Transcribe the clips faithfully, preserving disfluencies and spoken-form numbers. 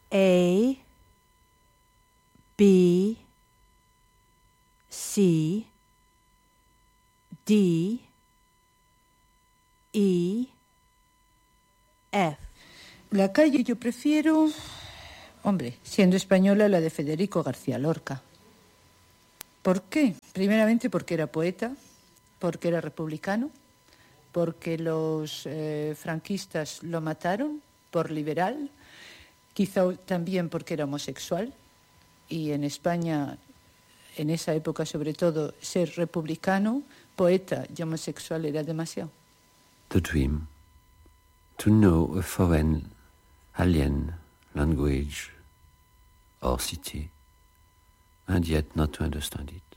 A, B, C, D, E, F. La calle yo prefiero, hombre, siendo española, la de Federico García Lorca. ¿Por qué? Primeramente porque era poeta, porque era republicano, porque los eh, franquistas lo mataron por liberal, quizá también porque era homosexual, y en España, en esa época sobre todo, ser republicano, poeta y homosexual era demasiado. The dream, to know a foreign, alien language or city, and yet not to understand it.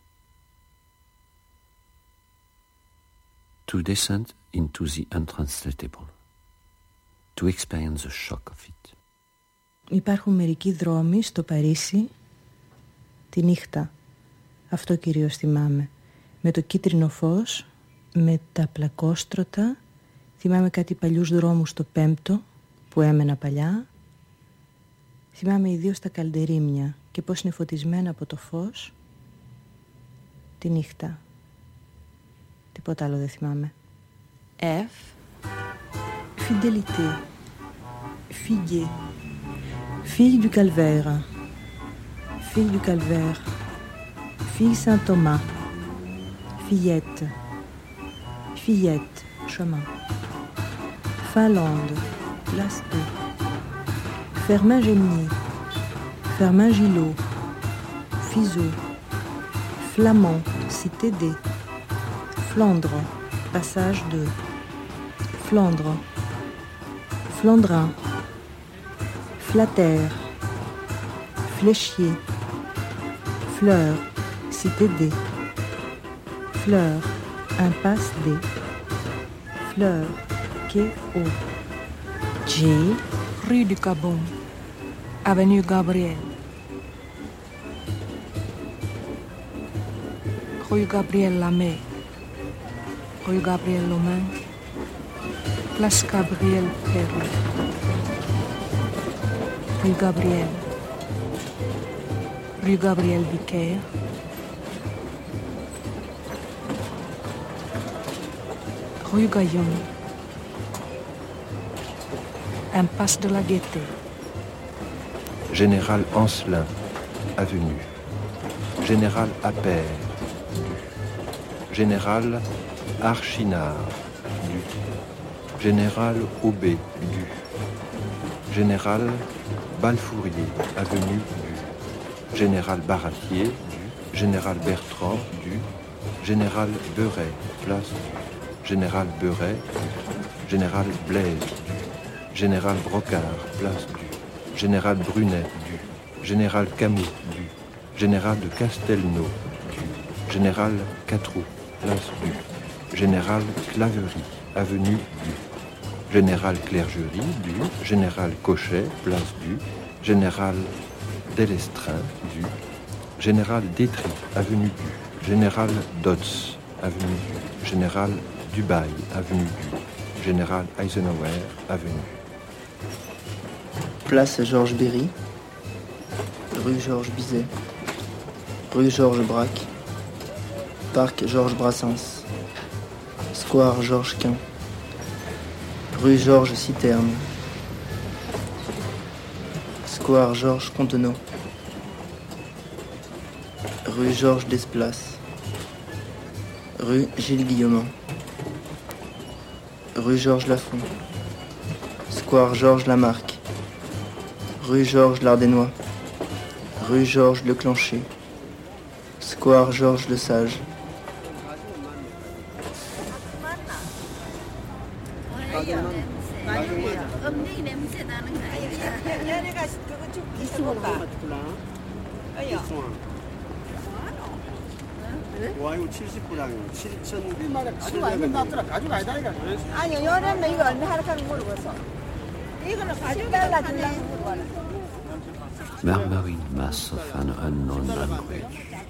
To descend into the untranslatable, to experience the shock of it. Υπάρχουν μερικοί δρόμοι στο Παρίσι τη νύχτα, αυτό κυρίως θυμάμαι, με το κίτρινο φως, με τα πλακόστρωτα. Θυμάμαι κάτι παλιούς δρόμους στο Πέμπτο που έμενα παλιά. Θυμάμαι ιδίως τα καλντερίμια και πώς είναι φωτισμένα από το φως τη νύχτα. Τίποτα άλλο δεν θυμάμαι. F. Fidélité. Figuier. Fille du calvaire. Fille du calvaire. Fille Saint-Thomas. Fillette. Fillette. Chemin. Finlande. Place deux. Fermin-Gémier. Fermin-Gillot. Fizeau. Flamand. Cité D. Flandre. Passage deux. Flandre. Flandrin. Flatter. Fléchier. Fleur. Cité D. Fleur. Impasse D. Fleur. Quai O. G. Rue du Gabon. Avenue Gabriel. Rue Gabriel Lamé. Rue Gabriel Lomain. Place Gabriel Perle. Rue Gabriel. Rue Gabriel Vicaire. Rue Gaillon. Impasse de la Gaîté. Général Ancelin, avenue. Général Appert, Général Archinard, du. Général Aubé, du. Général Balfourier, avenue du. Général Baratier, du. Général Bertrand, du. Général Beuret, place du. Général Beuret, du. Général Blaise, du. Général Brocard, place du. Général Brunet, du. Général Camus, du. Général de Castelnau, du. Général Catroux, place du. Général Claverie, avenue du. Général Clergerie, du. Général Cochet, place du. Général Delestrin, du. Général Détry, avenue du. Général Dodds, avenue du. Général Dubail, avenue du. Général Eisenhower, avenue. Place Georges Berry, rue Georges Bizet, rue Georges Braque, parc Georges Brassens, square Georges Quint, rue Georges Citerne, square Georges Contenot, rue Georges Desplaces, rue Gilles Guillaumin, rue Georges Lafont, square Georges Lamarck, rue Georges Lardénois, rue Georges Leclancher, square Georges Lesage. Murmuring mass of an unknown language,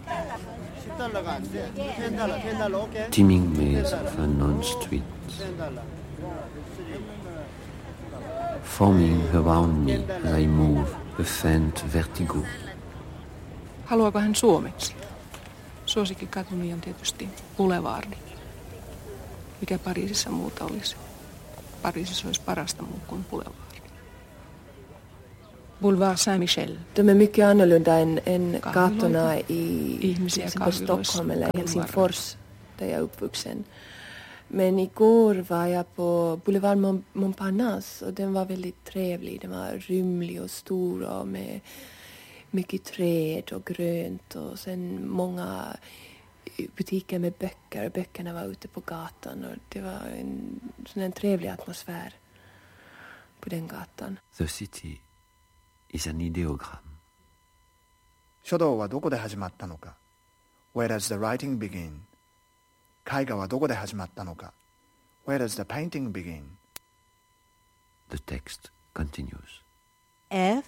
teeming maze of unknown streets, forming around me as I move a faint vertigo. Haluaako hän suomeksi? Suosikkikatuni on tietysti Boulevardi. Mikä Pariisissa muuta olisi? Pariisissa olisi parasta muu kuin Boulevardi. Boulevard Saint-Michel. De är mycket annorlunda än, än gatorna i Stockholm eller Helsingfors där jag är uppvuxen. Men igår var jag på Boulevard Montparnasse och den var väldigt trevlig. Den var rymlig och stor och med mycket träd och grönt och sen många butiker med böcker. Böckerna var ute på gatan och det var en sån en trevlig atmosfär på den gatan. The city is an ideogram. 書道はどこで始まったのか Where does the writing begin? 絵画はどこで始まったのか Where does the painting begin? The text continues. F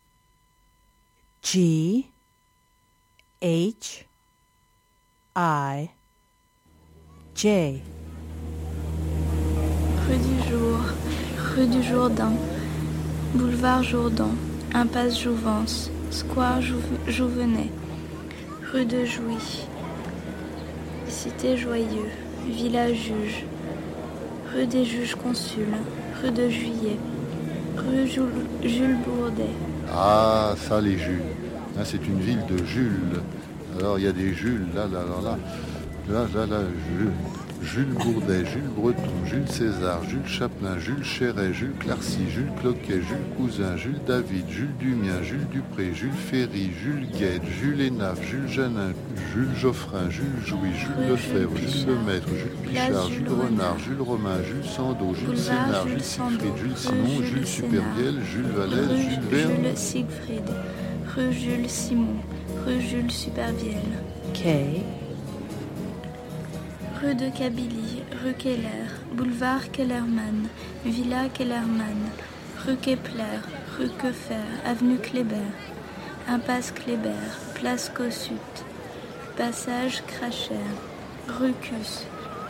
G H I J. Rue du Jour, rue du Jourdain, boulevard Jourdan, impasse Jouvence, square Jouve- Jouvenet, rue de Jouy, cité Joyeux, village Juge, rue des Juges Consuls, rue de Juillet, rue Jules, Jules Bourdet. Ah, ça les Jules. Là, c'est une ville de Jules. Alors, il y a des Jules, là, là, là, là. Là, là, là, Jules. Jules Bourdet, Jules Breton, Jules César, Jules Chaplin, Jules Chéret, Jules Clarcy, Jules Cloquet, Jules Cousin, Jules David, Jules Dumien, Jules Dupré, Jules Ferry, Jules Gued, Jules Hénaf, Jules Janin, Jules Geoffrin, Jules Jouy, Jules Lefebvre, Jules Lemaître, Jules Pichard, Jules Renard, Jules Romain, Jules Sandeau, Jules Sénard, Jules Siegfried, Jules Simon, Jules Superbiel, Jules Vallès, Jules Verne. Jules Siegfried, rue Jules Simon, rue Jules Superbiel. K Rue de Kabylie, rue Keller, boulevard Kellermann, villa Kellermann, rue Kepler, rue Quefer, avenue Kléber, impasse Kléber, place Kossuth, passage Cracher, rue Cus.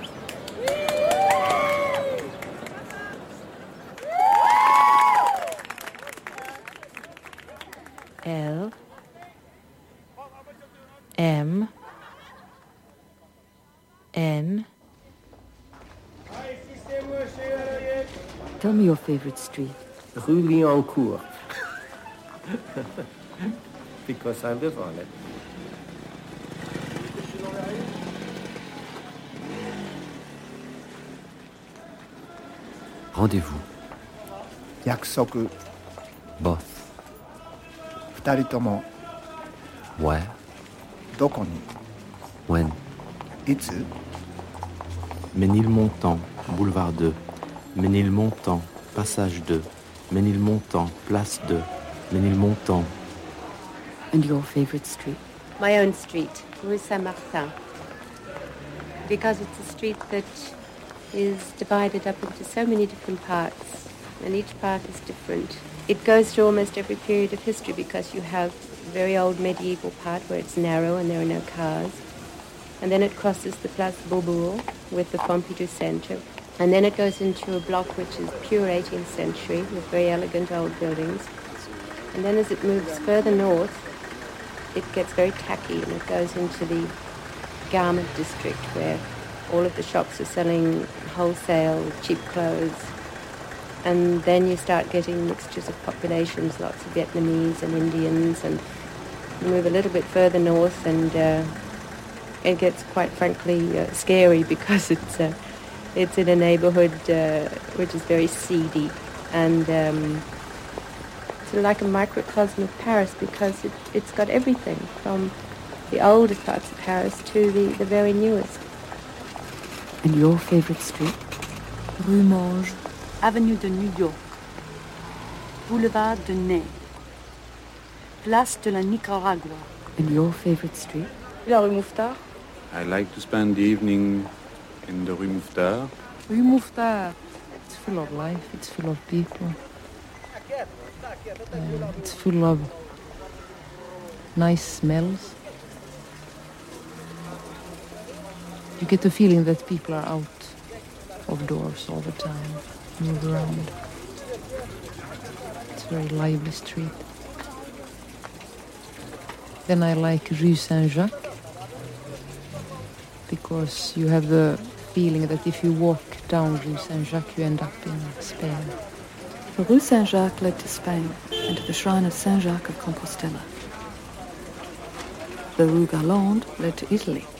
L M N. Tell me your favorite street. Rue Liancourt. Because I live on it. Rendez-vous. 約束 Both. 二人とも Where? どこに When? いつ Ménilmontant, boulevard deux. Ménilmontant, passage deux. Ménilmontant, place deux. Ménilmontant. And your favorite street? My own street, Rue Saint-Martin. Because it's a street that is divided up into so many different parts, and each part is different. It goes through almost every period of history because you have a very old medieval part where it's narrow and there are no cars. And then it crosses the Place Beaubourg with the Pompidou Centre. And then it goes into a block which is pure eighteenth century with very elegant old buildings. And then as it moves further north, it gets very tacky and it goes into the garment district where all of the shops are selling wholesale, cheap clothes. And then you start getting mixtures of populations, lots of Vietnamese and Indians, and you move a little bit further north and uh, it gets quite frankly uh, scary because it's uh, it's in a neighborhood uh, which is very seedy and um, sort of like a microcosm of Paris because it, it's got everything from the oldest parts of Paris to the, the very newest. And your favorite street? Rue Monge, avenue de New York, boulevard de Ney, place de la Nicaragua. And your favorite street? La rue Mouffetard. I like to spend the evening in the Rue Mouffetard. Rue Mouffetard. It's full of life, it's full of people. Uh, it's full of nice smells. You get the feeling that people are out of doors all the time, move around. It's a very lively street. Then I like Rue Saint-Jacques, because you have the feeling that if you walk down Rue Saint-Jacques, you end up in Spain. The Rue Saint-Jacques led to Spain and to the shrine of Saint Jacques of Compostela. The Rue Galande led to Italy,